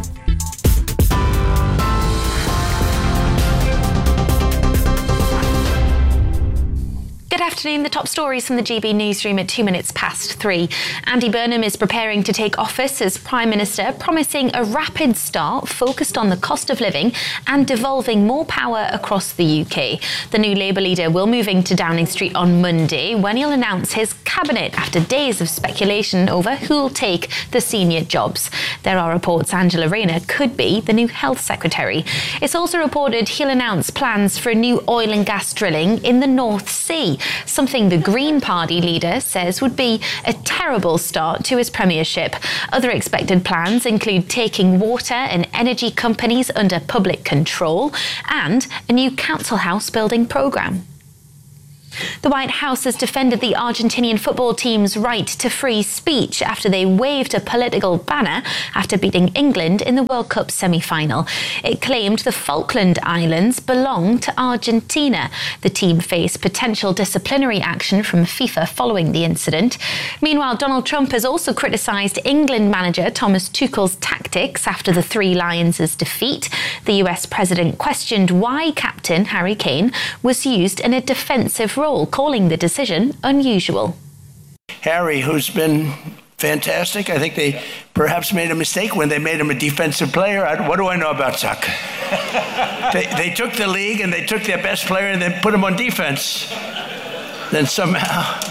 afternoon. The top stories from the G B newsroom at two minutes past three. Andy Burnham is preparing to take office as Prime Minister, promising a rapid start focused on the cost of living and devolving more power across the U K. The new Labour leader will move into Downing Street on Monday when he'll announce his cabinet after days of speculation over who'll take the senior jobs. There are reports Angela Rayner could be the new Health Secretary. It's also reported he'll announce plans for a new oil and gas drilling in the North Sea, something the Green Party leader says would be a terrible start to his premiership. Other expected plans include taking water and energy companies under public control and a new council house building programme. The White House has defended the Argentinian football team's right to free speech after they waved a political banner after beating England in the World Cup semi-final. It claimed the Falkland Islands belong to Argentina. The team faced potential disciplinary action from FIFA following the incident. Meanwhile, Donald Trump has also criticised England manager Thomas Tuchel's tactics after the Three Lions' defeat. The U S president questioned why captain Harry Kane was used in a defensive role, calling the decision unusual. Harry, who's been fantastic, I think they perhaps made a mistake when they made him a defensive player. I, what do I know about soccer? they, they took the league and they took their best player and then put him on defense. Then somehow,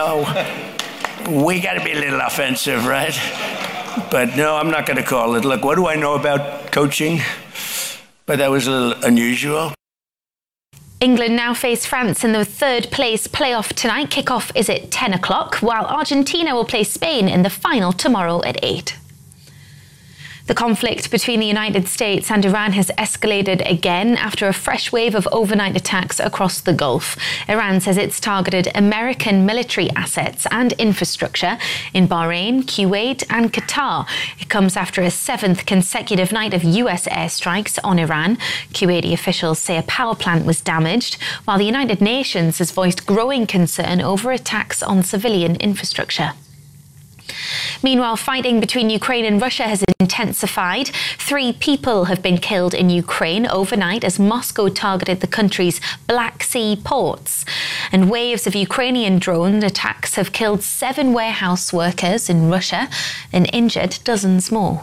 no, we got to be a little offensive, right? But no, I'm not going to call it. Look, what do I know about coaching? But that was a little unusual. England now face France in the third place playoff tonight. Kickoff is at ten o'clock, while Argentina will play Spain in the final tomorrow at eight. The conflict between the United States and Iran has escalated again after a fresh wave of overnight attacks across the Gulf. Iran says it's targeted American military assets and infrastructure in Bahrain, Kuwait and Qatar. It comes after a seventh consecutive night of U S airstrikes on Iran. Kuwaiti officials say a power plant was damaged, while the United Nations has voiced growing concern over attacks on civilian infrastructure. Meanwhile, fighting between Ukraine and Russia has intensified. Three people have been killed in Ukraine overnight as Moscow targeted the country's Black Sea ports. And waves of Ukrainian drone attacks have killed seven warehouse workers in Russia and injured dozens more.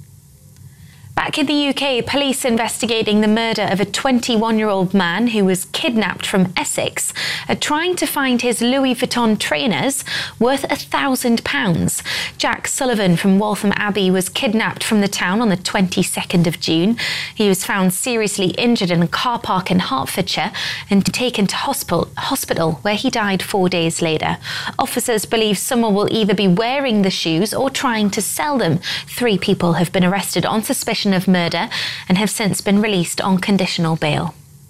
Back in the U K, police investigating the murder of a twenty-one-year-old man who was kidnapped from Essex are trying to find his Louis Vuitton trainers worth a thousand pounds. Jack Sullivan from Waltham Abbey was kidnapped from the town on the twenty-second of June. He was found seriously injured in a car park in Hertfordshire and taken to hospital, hospital where he died four days later. Officers believe someone will either be wearing the shoes or trying to sell them. Three people have been arrested on suspicion of murder and have since been released on conditional bail.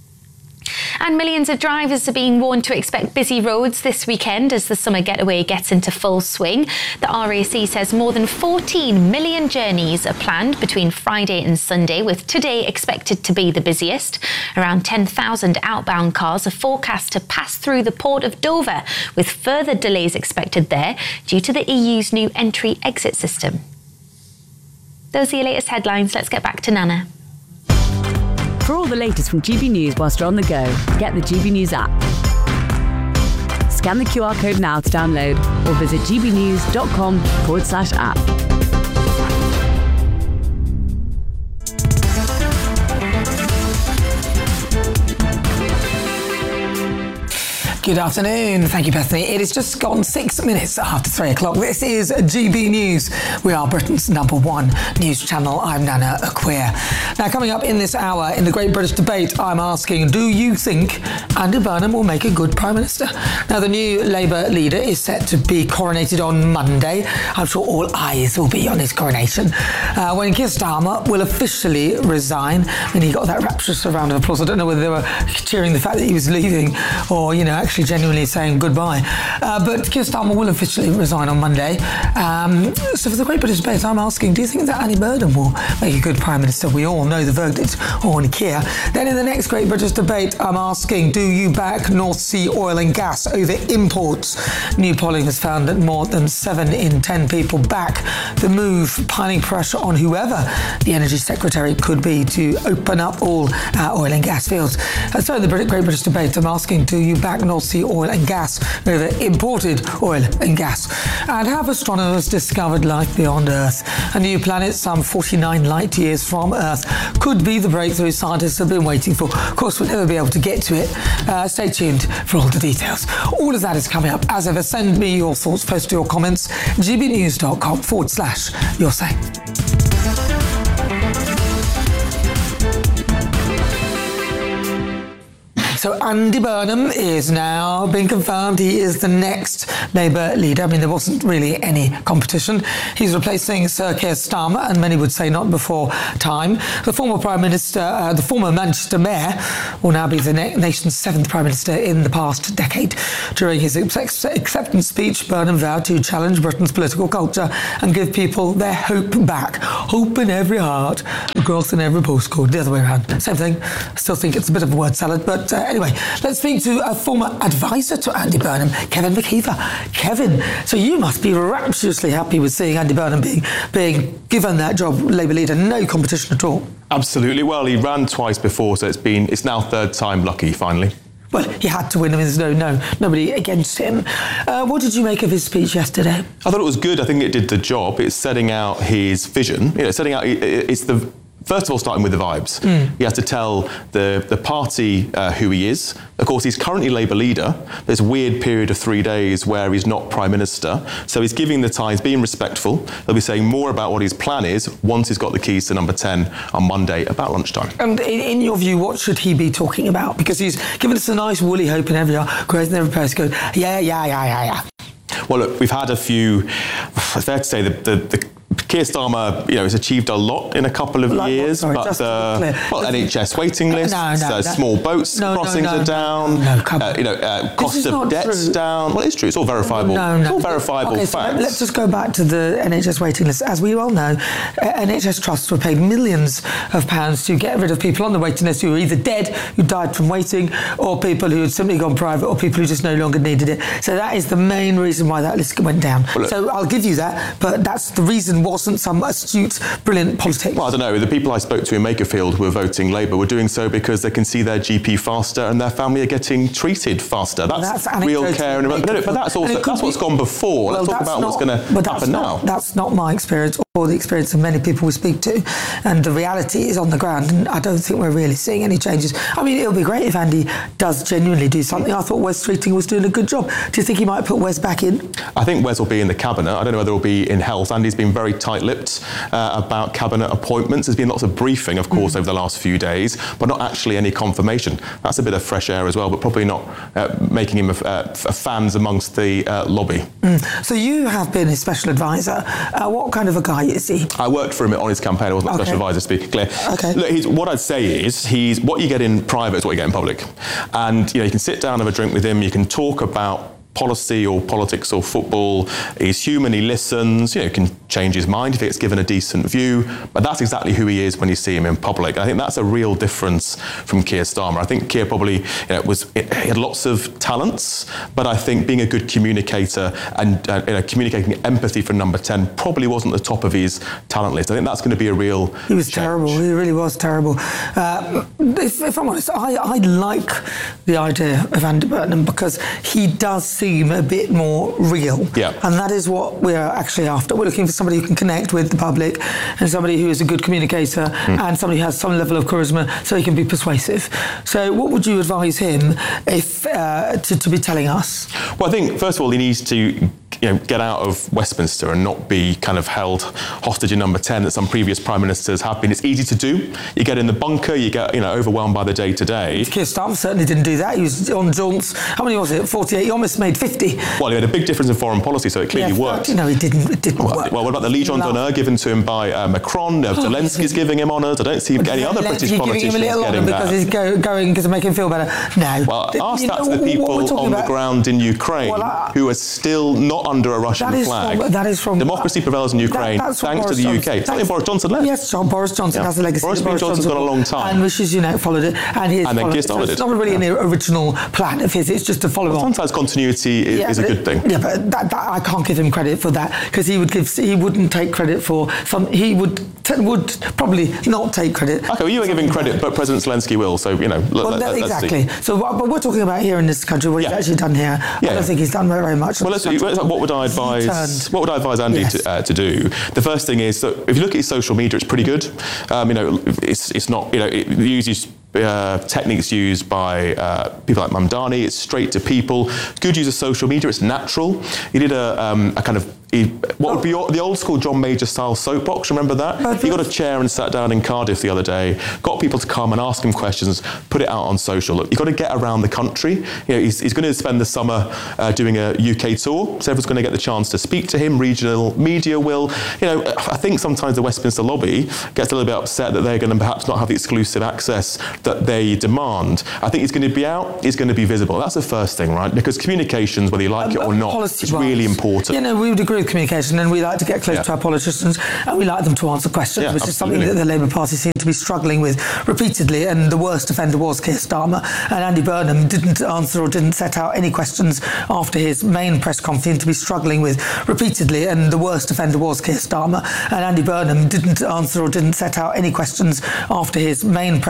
And millions of drivers are being warned to expect busy roads this weekend as the summer getaway gets into full swing. The R A C says more than fourteen million journeys are planned between Friday and Sunday, with today expected to be the busiest. Around ten thousand outbound cars are forecast to pass through the port of Dover, with further delays expected there due to the E U's new entry-exit system. Those are your latest headlines. Let's get back to Nana. For all the latest from G B News whilst you're on the go, get the G B News app. Scan the Q R code now to download or visit gbnews.com forward slash app. Good afternoon. Thank you, Bethany. It is just gone six minutes after three o'clock. This is G B News. We are Britain's number one news channel. I'm Nana Acquia. Now, coming up in this hour in the Great British Debate, I'm asking, do you think Andy Burnham will make a good Prime Minister? Now, the new Labour leader is set to be coronated on Monday. I'm sure all eyes will be on his coronation. Uh, when Keir Starmer will officially resign, and he got that rapturous round of applause. I don't know whether they were cheering the fact that he was leaving or, you know, actually genuinely saying goodbye. Uh, but Keir Starmer will officially resign on Monday. Um, so for the Great British Debate, I'm asking, do you think that Andy Burnham will make a good Prime Minister? We all know the verdict on Keir. Then in the next Great British Debate, I'm asking, do you back North Sea oil and gas over imports? New polling has found that more than seven in ten people back the move, piling pressure on whoever the Energy Secretary could be to open up all our oil and gas fields. Uh, so in the Great British Debate, I'm asking, do you back North Sea oil and gas over imported oil and gas. And have astronomers discovered life beyond Earth? A new planet some forty-nine light years from Earth could be the breakthrough scientists have been waiting for. Of course, we'll never be able to get to it. Uh, stay tuned for all the details. All of that is coming up. As ever, send me your thoughts, post your comments, gbnews.com forward slash your say. So Andy Burnham is now been confirmed. He is the next Labour leader. I mean, there wasn't really any competition. He's replacing Sir Keir Starmer, and many would say not before time. The former Prime Minister, uh, the former Manchester Mayor, will now be the na- nation's seventh Prime Minister in the past decade. During his ex- acceptance speech, Burnham vowed to challenge Britain's political culture and give people their hope back. Hope in every heart, growth in every postcode. The other way around. Same thing. I still think it's a bit of a word salad, but uh, anyway, let's speak to a former advisor to Andy Burnham, Kevin McKeever. Kevin, so you must be rapturously happy with seeing Andy Burnham being being given that job, Labour leader, no competition at all. Absolutely. Well, he ran twice before, so it's been it's now third time lucky, finally. Well, he had to win. I mean, there's no, no, nobody against him. Uh, what did you make of his speech yesterday? I thought it was good. I think it did the job. It's setting out his vision. You know, setting out. It's the. First of all, starting with the vibes. Mm. He has to tell the, the party uh, who he is. Of course, he's currently Labour leader. There's a weird period of three days where he's not Prime Minister. So he's giving the Times, being respectful. They'll be saying more about what his plan is once he's got the keys to number ten on Monday about lunchtime. And in, in your view, what should he be talking about? Because he's given us a nice woolly hope in every growth in every post. Go, yeah, yeah, yeah, yeah, yeah. Well, look, we've had a few, it's fair to say, the, the, the Keir Starmer, you know, has achieved a lot in a couple of like, years, sorry, but uh, well, N H S waiting lists, no, no, uh, small boats no, crossings no, no, are down, no, uh, you know, uh, cost of debt's true. down. Well, it's true. It's all verifiable. No, no, it's all verifiable okay, facts. So let's just go back to the N H S waiting list. As we all know, uh, N H S trusts were paid millions of pounds to get rid of people on the waiting list who were either dead, who died from waiting, or people who had simply gone private, or people who just no longer needed it. So that is the main reason why that list went down. Well, look, so I'll give you that, but that's the reason wasn't some astute, brilliant politics. Well, I don't know. The people I spoke to in Makerfield who were voting Labour were doing so because they can see their G P faster and their family are getting treated faster. That's, that's real care. And no, no, but that's also that's what's gone before. Well, Let's talk about not, what's going to happen not, now. That's not my experience or the experience of many people we speak to. And the reality is on the ground, and I don't think we're really seeing any changes. I mean, it'll be great if Andy does genuinely do something. I thought Wes Streeting was doing a good job. Do you think he might put Wes back in? I think Wes will be in the Cabinet. I don't know whether he'll be in health. Andy's been very tight-lipped uh, about Cabinet appointments. There's been lots of briefing, of course, mm. over the last few days, but not actually any confirmation. That's a bit of fresh air as well, but probably not uh, making him a, a, a fans amongst the uh, lobby. Mm. So you have been his special advisor. Uh, what kind of a guy is he? I worked for him on his campaign. I wasn't okay. a special advisor, to be clear. Okay. Look, he's, what I'd say is, he's what you get in private is what you get in public. And you know, you can sit down, have a drink with him, you can talk about policy or politics or football. He's human, he listens, you know, can change his mind if he gets given a decent view, but that's exactly who he is when you see him in public. I think that's a real difference from Keir Starmer. I think Keir probably, you know, was, he had lots of talents, but I think being a good communicator and uh, you know, communicating empathy for number ten probably wasn't the top of his talent list. I think that's going to be a real He was change. terrible, he really was terrible. Uh, if, if I'm honest, I, I like the idea of Andy Burnham because he does seem a bit more real. Yeah. And that is what we're actually after. We're looking for somebody who can connect with the public and somebody who is a good communicator mm. and somebody who has some level of charisma so he can be persuasive. So what would you advise him if uh, to, to be telling us? Well, I think, first of all, he needs to you know, get out of Westminster and not be kind of held hostage in number ten that some previous prime ministers have been. It's easy to do. You get in the bunker, you get you know overwhelmed by the day to day. Keir Starmer certainly didn't do that. He was on jaunts. How many was it? forty-eight. He almost made fifty. Well, he had a big difference in foreign policy, so it clearly yeah, worked. No, he didn't. It didn't well, work. Well, what about the Legion d'honneur given to him by uh, Macron? Uh, oh, Zelensky's giving him honours. I don't see any other British politicians giving him a little getting because that. he's go, going because to make him feel better. No. Well, the, ask that know, to the people on about? the ground in Ukraine well, uh, who are still not under a Russian flag. From, that is from democracy prevails in Ukraine that, thanks Boris to the Johnson. U K. It's only Boris Johnson left. Yes, John, Boris Johnson yeah. has a legacy. Boris, Boris Johnson's got a long time, and Rishi Sunak followed it, and he and then Keir Starmer it. So it's not really yeah. an original plan of his. It's just to follow well, on. Sometimes continuity is, yeah, is a good thing. Yeah, but that, that, I can't give him credit for that because he would give he wouldn't take credit for some. He would t- would probably not take credit. Okay, well, you are giving credit, but President Zelensky will. So you know, look, well, let, that, let's exactly. see. So, what, but we're talking about here in this country, what yeah. he's actually done here. Yeah. I don't think he's done very much. Well, let's see. What would I advise? What would I advise Andy yes. to, uh, to do? The first thing is that if you look at his social media, it's pretty good. Um, you know, it's it's not. You know, it uses. Uh, techniques used by uh, people like Mamdani. It's straight to people. Good use of social media. It's natural. He did a, um, a kind of he, what would be the old school John Major style soapbox. Remember that? He got a chair and sat down in Cardiff the other day. Got people to come and ask him questions. Put it out on social. Look, you've got to get around the country. You know, he's, he's going to spend the summer uh, doing a U K tour. So everyone's going to get the chance to speak to him. Regional media will. You know, I think sometimes the Westminster lobby gets a little bit upset that they're going to perhaps not have the exclusive access that they demand. I think he's going to be out, he's going to be visible. That's the first thing, right? Because communications, whether you like um, it or not, is really important. You know, we would agree with communication, and we like to get close yeah. to our politicians, and we like them to answer questions, yeah, which absolutely. is something that the Labour Party seemed to be struggling with repeatedly, and the worst offender was Keir Starmer, and Andy Burnham didn't answer or didn't set out any questions after his main press conference. He seemed to be struggling with repeatedly, and the worst offender was Keir Starmer, and Andy Burnham didn't answer or didn't set out any questions after his main press